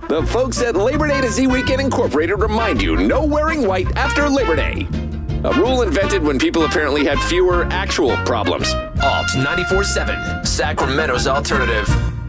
The folks at Labor Day to Z Weekend Incorporated remind you, no wearing white after Labor Day. A rule invented when people apparently had fewer actual problems. Alt 94.7, Sacramento's alternative.